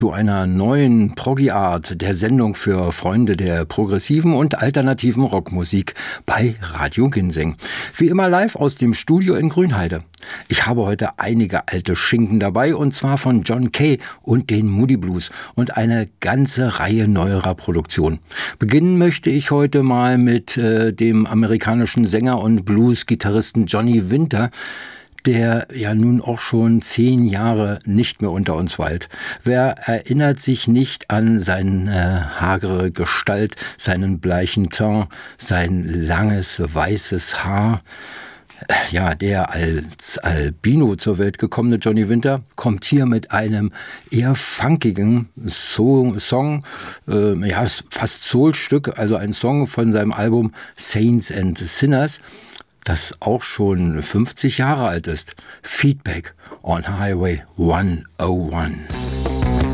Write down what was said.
zu einer neuen Proggy-Art der Sendung für Freunde der progressiven und alternativen Rockmusik bei Radio Ginseng. Wie immer live aus dem Studio in Grünheide. Ich habe heute einige alte Schinken dabei, und zwar von John Kay und den Moody Blues und eine ganze Reihe neuerer Produktionen. Beginnen möchte ich heute mal mit dem amerikanischen Sänger und Blues-Gitarristen Johnny Winter, der ja nun auch schon 10 Jahre nicht mehr unter uns weilt. Wer erinnert sich nicht an seine hagere Gestalt, seinen bleichen Teint, sein langes weißes Haar? Ja, der als Albino zur Welt gekommene Johnny Winter kommt hier mit einem eher funkigen Song, fast Soulstück, also ein Song von seinem Album Saints and Sinners, das auch schon 50 Jahre alt ist. Feedback on Highway 101.